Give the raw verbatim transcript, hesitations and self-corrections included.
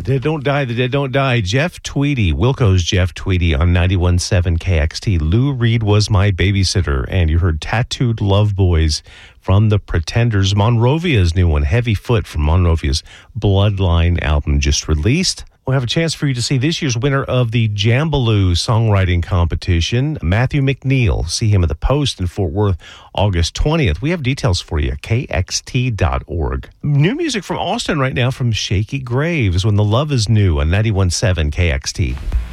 The dead don't die, the dead don't die. Jeff Tweedy, Wilco's Jeff Tweedy on ninety-one point seven K X T. Lou Reed Was My Babysitter. And you heard Tattooed Love Boys from The Pretenders. Monrovia's new one, Heavy Foot, from Monrovia's Bloodline album, just released. We'll have a chance for you to see this year's winner of the Jambaloo songwriting competition, Matthew McNeil. See him at the Post in Fort Worth, August twentieth. We have details for you at K X T dot org. New music from Austin right now from Shaky Graves, When the Love is New on ninety-one point seven K X T.